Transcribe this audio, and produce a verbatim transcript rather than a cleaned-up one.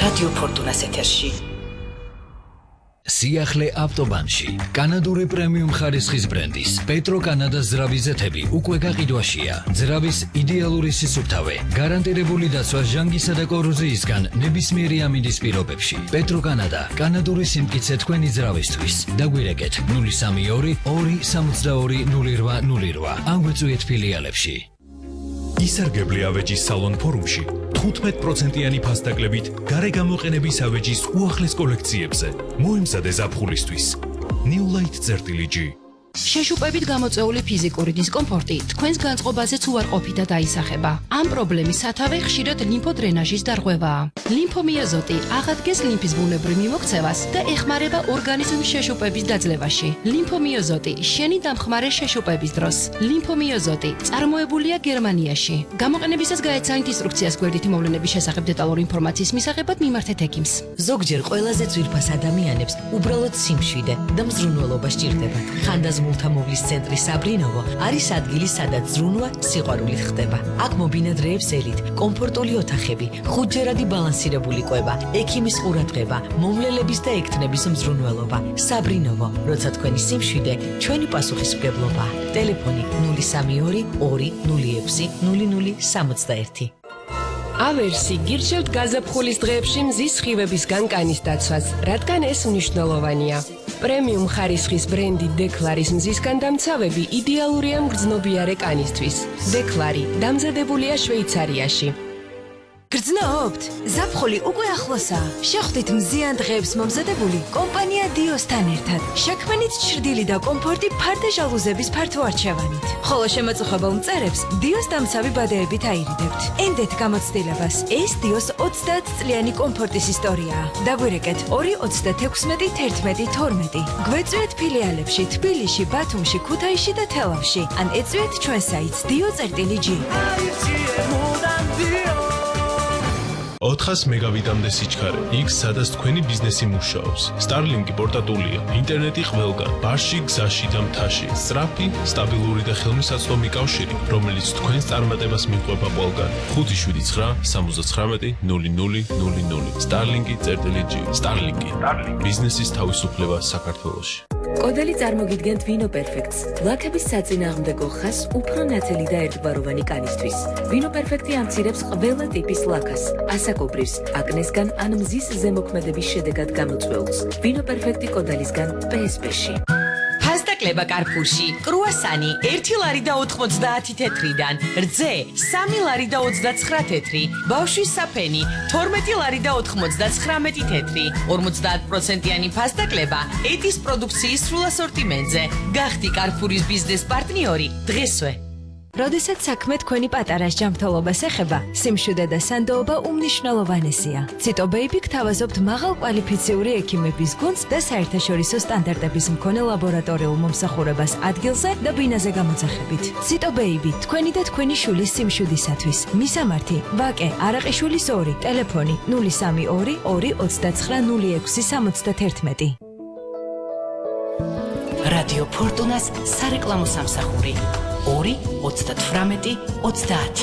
რადიო ფორტუნას ეთერში. სიახლე ავტობანში კანადური პრემიუმ ხარისხის ბრენდის პეტრო კანადას ძრავის ზეთები უკვე გაყიდვაშია. ძრავის იდეალური სისუფთავე, გარანტირებული დაცვა ჟანგისა და კოროზიისგან ნებისმიერი ამინდის პირობებში. პეტრო კანადა, კანადური სიმტკიცე თქვენი ძრავისთვის. დაგვირეკეთ ნული სამი ორი ორი სამოცდაორი ნული რვა ნული რვა. ან გვეწვიეთ ფილიალებში. ისარგებლე ავეჯის სალონ ფორუმში თხუთმეტ პროცენტიანი ფასდაკლებით გარე გამოყენების ავეჯის უახლეს კოლექციებზე. მოემზადე ზაფხულისთვის. New Light წერტილი G. შეშუპებით გამოწვეული ფიზიკური დისკომფორტი თქვენს განწყობაზეც უარყოფით და დაისახება. ამ პრობლემის სათავე ხშირად ლიმფოდრენაჟის დარღვევაა. ლიმფომიოზოტი აღადგენს ლიმფის ბუნებრივ მიმოქცევას და ეხმარება ორგანიზმის შეშუპების დაძლევაში. ლიმფომიოზოტი შენი დამხმარე შეშუპების დროს. ლიმფომიოზოტი წარმოებულია გერმანიაში. გამოყენებისას გაეცანით ინსტრუქციას გვერდითი მოვლენების შესახებ დეტალური ინფორმაციის მისაღებად მიმართეთ ექიმს. ზოგჯერ ყველაზე ძვირფას ადამიანებს უბრალოდ სიმშვიდე და მზრუნველობა სჭირდებათ. ხანდაზმულთა მოვლის ცენტრი საბრინოვო არის ადგილი, სადაც ზრუნვა სიყვარულით ხდება. აქ მობინადრეებს ელით, კომფორტული ოთახები, ხუთჯერადი ბალანსირებული კვება, ექიმის ყურადღება, მომლელების და ექთნების მზრუნველობა. საბრინოვო, როცა თქვენი სიმშვიდე, ჩვენი პასუხისმგებლობა. ტელეფონი ნული სამი ორი ორი ნული ექვსი ნული ნული სამოცდაერთი. ავერსი გირჩევთ გაზაფხულის დღეებში მზის სხივებისგან კანის დაცვას, რადგან ეს მნიშვნელოვანია. პრემიუმ ხარისხის ბრენდი დეკლარის მზისგან დამცავები იდეალურია მგრძნობიარე კანისთვის. დეკლარი დამზადებულია შვეიცარიაში. გრძნობთ? ზაფხული უკვე ახლოსაა. შეხვდით მზიან დღეებს მომზადებული კომპანია დიოსთან ერთად. შექმნით ჩრდილი და კომფორტი ფარდე ჟალუზების ფართო არჩევანით. ხოლო შემაწუხებელ მწერებს დიოს დამცავი ბადეებით აირიდებთ. ენდეთ გამოცდილებას. ეს დიოს ოცდაათ წლიანი კომფორტის ისტორიაა. დაგვირეკეთ ორი ოცდათექვსმეტი თერთმეტი თორმეტი. გვეწვიეთ ფილიალებში თბილისში, ბათუმში, ქუთაისში და თელავში. ან ეწვიეთ ჩვენ საიტს dio წერტილი G. ოთხას მეგაბიტამდე სიჩქარე. იქ სადაც თქვენი ბიზნესი მუშაობს. Starlink პორტატულია. ინტერნეტი ყველგან, ბარში, გზაში და მთაში. სწრაფი, სტაბილური და ხელმისაწვდომი კავშირი, რომელიც თქვენს წარმატებას მიყვება ყველგან. ხუთი შვიდი ცხრა სამოცდაცხრამეტი ნული ნული ნული ნული. Starlink წერტილი G. Starlink. ბიზნესის თავისუფლება საქართველოში. კოდელი წარმოგიდგენთ ვინო პერფექტს. ლაქების საწინააღმდეგო ხაზს უფრო ნათელი და ერთგვაროვანი კანისთვის. ვინო პერფექტი ამცირებს ყველა ტიპის ლაქას, ასაკობრივს, აკნესგან ან მზის ზემოქმედების შედეგად გამოწვეულს. ვინო პერფექტი კოდელისგან პე ეს პე-ში. ფასდაკლება კარფურში, კრუასანი ერთი ლარი და ოთხმოცდაათი თეთრიდან, რძე სამი ლარი და ოცდაცხრა თეთრი, ბავშვის საფენი თორმეტი ლარი და ოთხმოცდაცხრამეტი თეთრი, ორმოცდაათ პროცენტიანი ფასდაკლება ეტის პროდუქციის სრულ ასორტიმენტზე. გახდი კარფურის ბიზნეს პარტნიორი დღესვე. როდესაც საქმე თქვენი პატარას ჯანმრთელობას ეხება, სიმშვიდე და სანდოობა უმნიშვნელოვანესია. ციტო ბეიბი გთავაზობთ მაღალ კვალიფიციური ექიმების გუნდს და საერთაშორისო სტანდარტების მქონე ლაბორატორიულ მომსახურებას ადგილზე და ბინაზე გამოძახებით. ციტო ბეიბი, თქვენი და თქვენი შვილის სიმშვიდისათვის. მისამართი: ვაკე არაყიშვილის ორი, ტელეფონი ნული სამი ორი ორი ოცდაცხრა ნული ექვსი სამოცდათერთმეტი. რადიო ფორტუნას სარეკლამო სამსახური ორი ოცდათვრამეტი ოცდაათი.